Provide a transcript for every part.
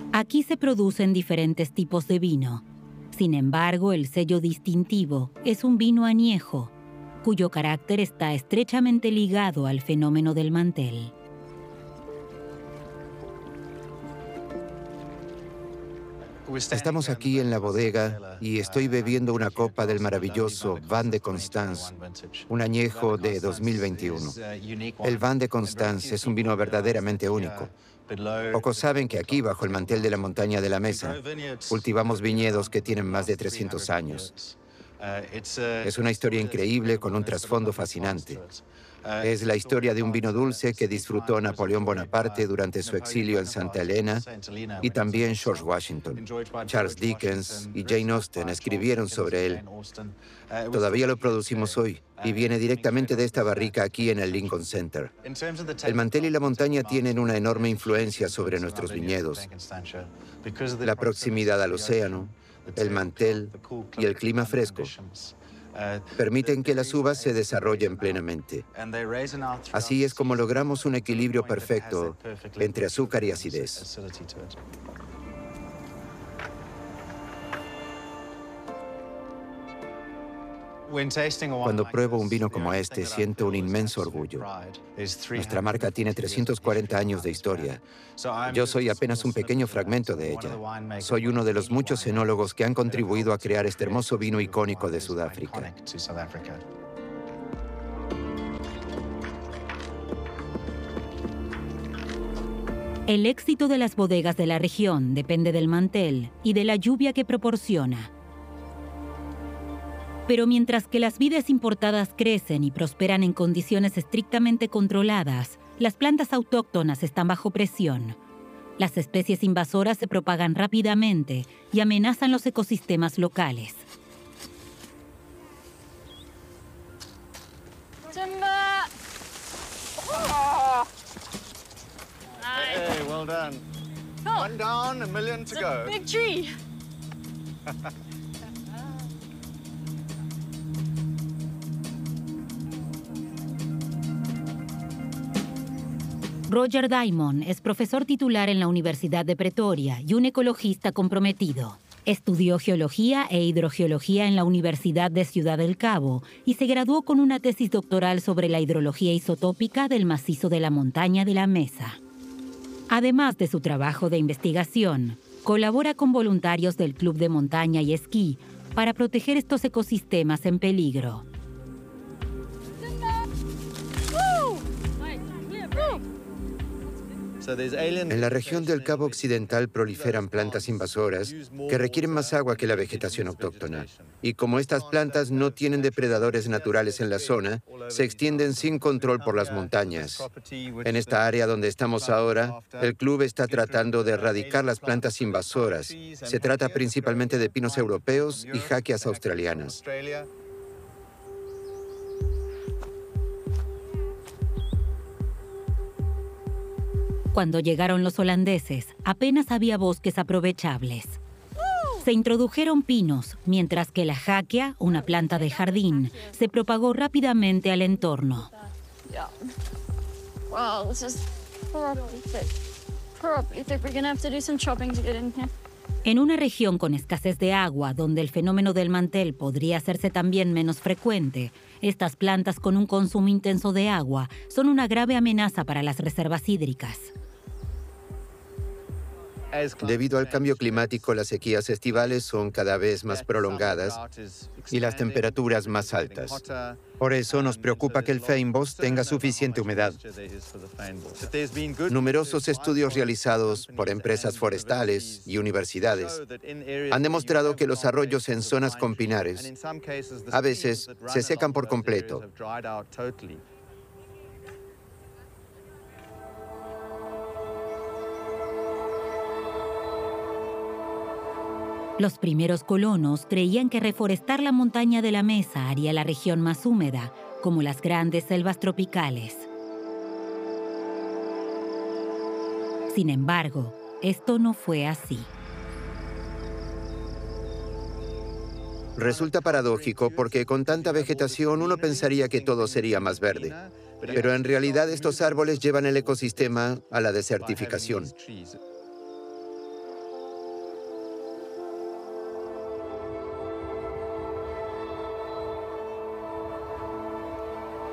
Aquí se producen diferentes tipos de vino. Sin embargo, el sello distintivo es un vino añejo, cuyo carácter está estrechamente ligado al fenómeno del mantel. Estamos aquí en la bodega y estoy bebiendo una copa del maravilloso Vin de Constance, un añejo de 2021. El Vin de Constance es un vino verdaderamente único. Pocos saben que aquí, bajo el mantel de la montaña de la Mesa, cultivamos viñedos que tienen más de 300 años. Es una historia increíble con un trasfondo fascinante. Es la historia de un vino dulce que disfrutó Napoleón Bonaparte durante su exilio en Santa Elena y también George Washington. Charles Dickens y Jane Austen escribieron sobre él. Todavía lo producimos hoy y viene directamente de esta barrica aquí en el Lincoln Center. El mantel y la montaña tienen una enorme influencia sobre nuestros viñedos. La proximidad al océano, el mantel y el clima fresco permiten que las uvas se desarrollen plenamente. Así es como logramos un equilibrio perfecto entre azúcar y acidez. Cuando pruebo un vino como este, siento un inmenso orgullo. Nuestra marca tiene 340 años de historia. Yo soy apenas un pequeño fragmento de ella. Soy uno de los muchos enólogos que han contribuido a crear este hermoso vino icónico de Sudáfrica. El éxito de las bodegas de la región depende del mantel y de la lluvia que proporciona. Pero mientras que las vides importadas crecen y prosperan en condiciones estrictamente controladas, las plantas autóctonas están bajo presión. Las especies invasoras se propagan rápidamente y amenazan los ecosistemas locales. Timber! Oh! Hey, well done. Oh. One down, a million to go. Big tree. Roger Diamond es profesor titular en la Universidad de Pretoria y un ecologista comprometido. Estudió geología e hidrogeología en la Universidad de Ciudad del Cabo y se graduó con una tesis doctoral sobre la hidrología isotópica del macizo de la montaña de la Mesa. Además de su trabajo de investigación, colabora con voluntarios del Club de Montaña y Esquí para proteger estos ecosistemas en peligro. En la región del Cabo Occidental proliferan plantas invasoras que requieren más agua que la vegetación autóctona. Y como estas plantas no tienen depredadores naturales en la zona, se extienden sin control por las montañas. En esta área donde estamos ahora, el club está tratando de erradicar las plantas invasoras. Se trata principalmente de pinos europeos y jáqueas australianas. Cuando llegaron los holandeses, apenas había bosques aprovechables. Se introdujeron pinos, mientras que la jáquea, una planta de jardín, se propagó rápidamente al entorno. Wow, this is horribly thick. Horribly thick. We're gonna have to do some chopping to get in here. En una región con escasez de agua, donde el fenómeno del mantel podría hacerse también menos frecuente, estas plantas con un consumo intenso de agua son una grave amenaza para las reservas hídricas. Debido al cambio climático, las sequías estivales son cada vez más prolongadas y las temperaturas más altas. Por eso nos preocupa que el fynbos tenga suficiente humedad. Numerosos estudios realizados por empresas forestales y universidades han demostrado que los arroyos en zonas con pinares a veces se secan por completo. Los primeros colonos creían que reforestar la montaña de la Mesa haría la región más húmeda, como las grandes selvas tropicales. Sin embargo, esto no fue así. Resulta paradójico porque con tanta vegetación uno pensaría que todo sería más verde. Pero en realidad estos árboles llevan el ecosistema a la desertificación.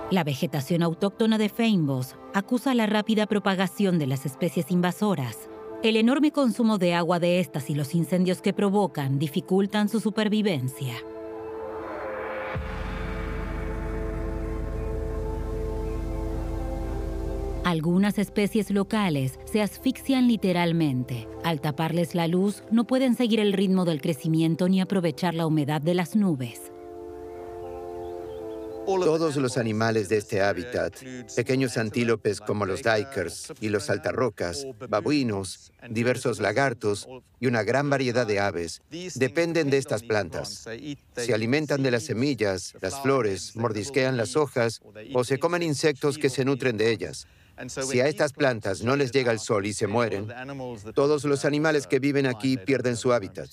La vegetación autóctona de Feinboss acusa la rápida propagación de las especies invasoras. El enorme consumo de agua de estas y los incendios que provocan dificultan su supervivencia. Algunas especies locales se asfixian literalmente. Al taparles la luz, no pueden seguir el ritmo del crecimiento ni aprovechar la humedad de las nubes. Todos los animales de este hábitat, pequeños antílopes como los duikers y los saltarrocas, babuinos, diversos lagartos y una gran variedad de aves, dependen de estas plantas. Se alimentan de las semillas, las flores, mordisquean las hojas o se comen insectos que se nutren de ellas. Si a estas plantas no les llega el sol y se mueren, todos los animales que viven aquí pierden su hábitat.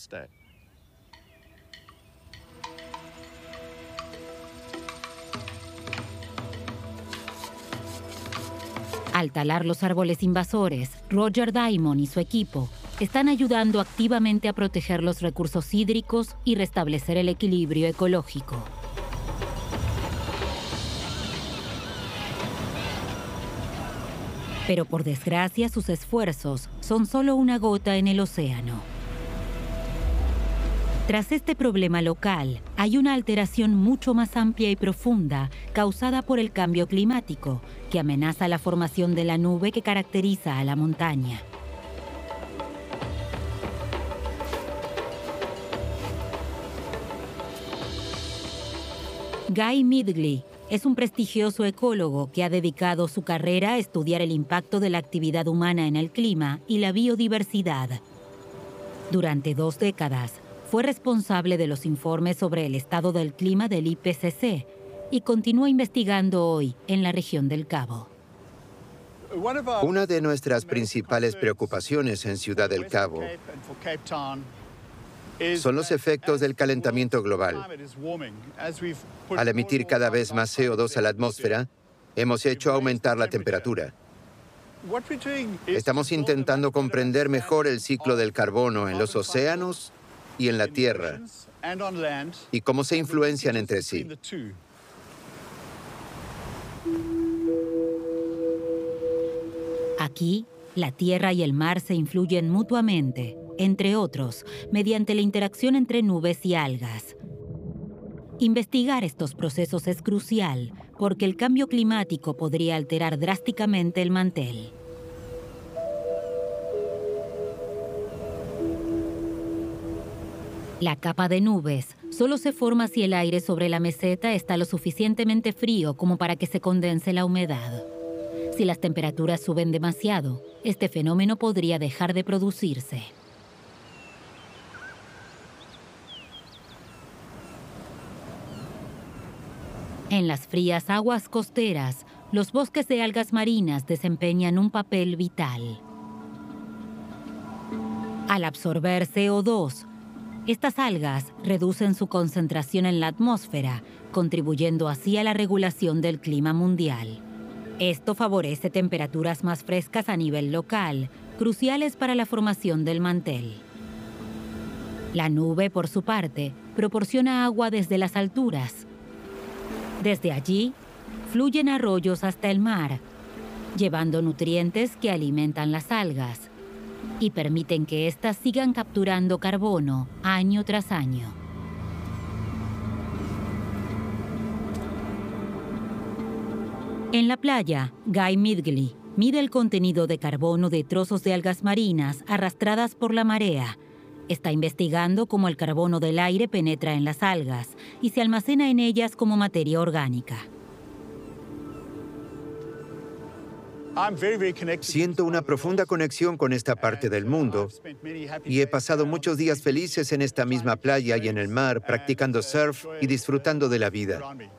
Al talar los árboles invasores, Roger Diamond y su equipo están ayudando activamente a proteger los recursos hídricos y restablecer el equilibrio ecológico. Pero por desgracia, sus esfuerzos son solo una gota en el océano. Tras este problema local, hay una alteración mucho más amplia y profunda causada por el cambio climático, que amenaza la formación de la nube que caracteriza a la montaña. Guy Midgley es un prestigioso ecólogo que ha dedicado su carrera a estudiar el impacto de la actividad humana en el clima y la biodiversidad. Durante 2 décadas, fue responsable de los informes sobre el estado del clima del IPCC y continúa investigando hoy en la región del Cabo. Una de nuestras principales preocupaciones en Ciudad del Cabo son los efectos del calentamiento global. Al emitir cada vez más CO2 a la atmósfera, hemos hecho aumentar la temperatura. Estamos intentando comprender mejor el ciclo del carbono en los océanos y en la tierra, y cómo se influencian entre sí. Aquí, la tierra y el mar se influyen mutuamente, entre otros, mediante la interacción entre nubes y algas. Investigar estos procesos es crucial, porque el cambio climático podría alterar drásticamente el mantel. La capa de nubes solo se forma si el aire sobre la meseta está lo suficientemente frío como para que se condense la humedad. Si las temperaturas suben demasiado, este fenómeno podría dejar de producirse. En las frías aguas costeras, los bosques de algas marinas desempeñan un papel vital. Al absorber CO2, estas algas reducen su concentración en la atmósfera, contribuyendo así a la regulación del clima mundial. Esto favorece temperaturas más frescas a nivel local, cruciales para la formación del mantel. La nube, por su parte, proporciona agua desde las alturas. Desde allí, fluyen arroyos hasta el mar, llevando nutrientes que alimentan las algas y permiten que éstas sigan capturando carbono año tras año. En la playa, Guy Midgley mide el contenido de carbono de trozos de algas marinas arrastradas por la marea. Está investigando cómo el carbono del aire penetra en las algas y se almacena en ellas como materia orgánica. Siento una profunda conexión con esta parte del mundo y he pasado muchos días felices en esta misma playa y en el mar practicando surf y disfrutando de la vida.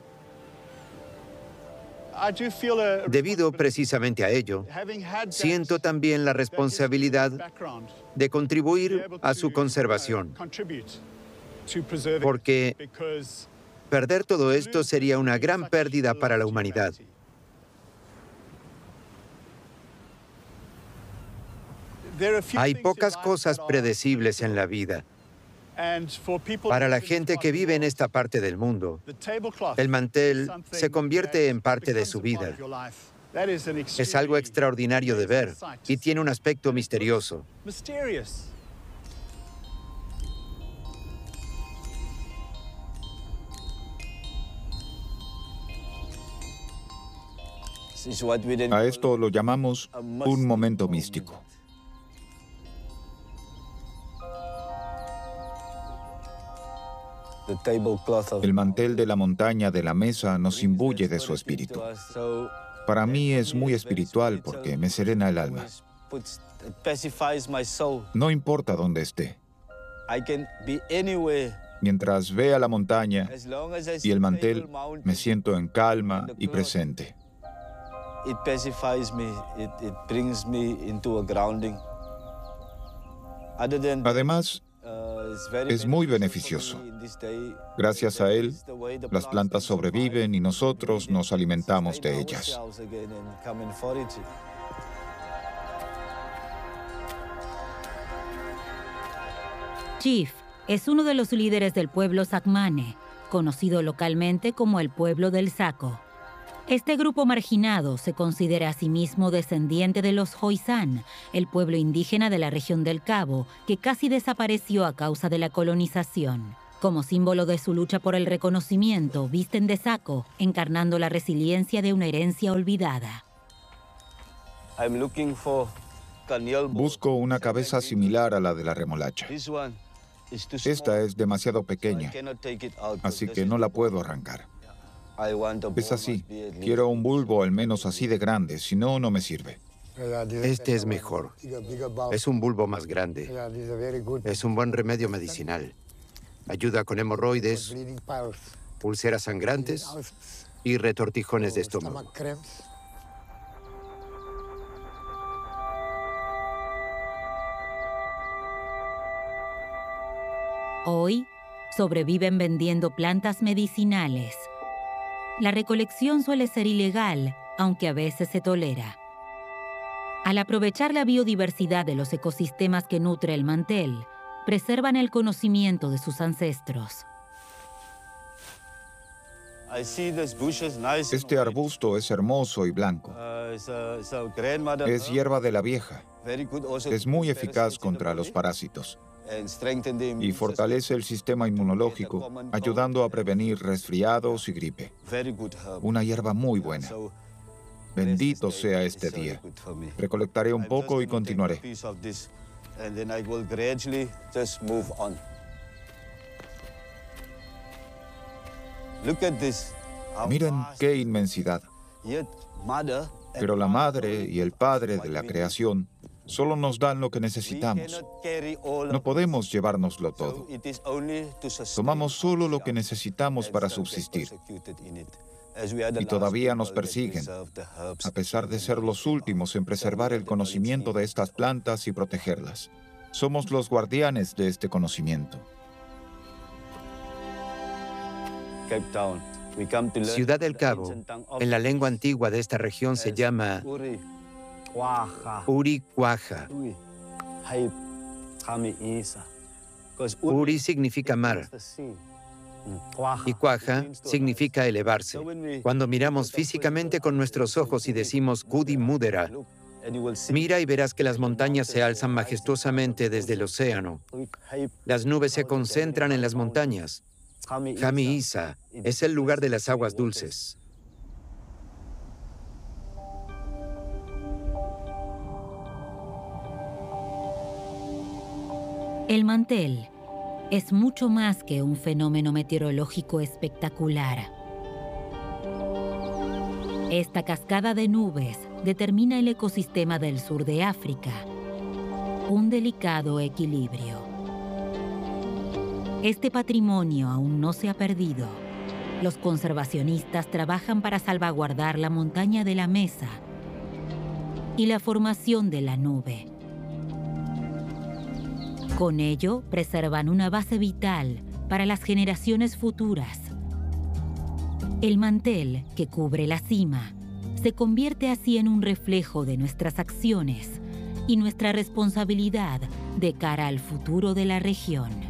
Debido precisamente a ello, siento también la responsabilidad de contribuir a su conservación, porque perder todo esto sería una gran pérdida para la humanidad. Hay pocas cosas predecibles en la vida. Para la gente que vive en esta parte del mundo, el mantel se convierte en parte de su vida. Es algo extraordinario de ver y tiene un aspecto misterioso. A esto lo llamamos un momento místico. El mantel de la montaña de la mesa nos imbuye de su espíritu. Para mí es muy espiritual porque me serena el alma. No importa dónde esté. Mientras vea la montaña y el mantel, me siento en calma y presente. Además, es muy beneficioso. Gracias a él, las plantas sobreviven y nosotros nos alimentamos de ellas. Chief es uno de los líderes del pueblo Sacmane, conocido localmente como el pueblo del saco. Este grupo marginado se considera a sí mismo descendiente de los Khoisan, el pueblo indígena de la región del Cabo, que casi desapareció a causa de la colonización. Como símbolo de su lucha por el reconocimiento, visten de saco, encarnando la resiliencia de una herencia olvidada. Busco una cabeza similar a la de la remolacha. Esta es demasiado pequeña, así que no la puedo arrancar. Es así. Quiero un bulbo al menos así de grande, si no, no me sirve. Este es mejor. Es un bulbo más grande. Es un buen remedio medicinal. Ayuda con hemorroides, úlceras sangrantes y retortijones de estómago. Hoy, sobreviven vendiendo plantas medicinales. La recolección suele ser ilegal, aunque a veces se tolera. Al aprovechar la biodiversidad de los ecosistemas que nutre el mantel, preservan el conocimiento de sus ancestros. Este arbusto es hermoso y blanco. Es hierba de la vieja. Es muy eficaz contra los parásitos y fortalece el sistema inmunológico, ayudando a prevenir resfriados y gripe. Una hierba muy buena. Bendito sea este día. Recolectaré un poco y continuaré. Miren qué inmensidad. Pero la madre y el padre de la creación solo nos dan lo que necesitamos. No podemos llevárnoslo todo. Tomamos solo lo que necesitamos para subsistir. Y todavía nos persiguen, a pesar de ser los últimos en preservar el conocimiento de estas plantas y protegerlas. Somos los guardianes de este conocimiento. Ciudad del Cabo, en la lengua antigua de esta región se llama Uri Quaja. Uri significa mar y Quaja significa elevarse. Cuando miramos físicamente con nuestros ojos y decimos Kudi Mudera, mira y verás que las montañas se alzan majestuosamente desde el océano. Las nubes se concentran en las montañas. Jami Isa es el lugar de las aguas dulces. El mantel es mucho más que un fenómeno meteorológico espectacular. Esta cascada de nubes determina el ecosistema del sur de África, un delicado equilibrio. Este patrimonio aún no se ha perdido. Los conservacionistas trabajan para salvaguardar la montaña de la mesa y la formación de la nube. Con ello, preservan una base vital para las generaciones futuras. El mantel que cubre la cima se convierte así en un reflejo de nuestras acciones y nuestra responsabilidad de cara al futuro de la región.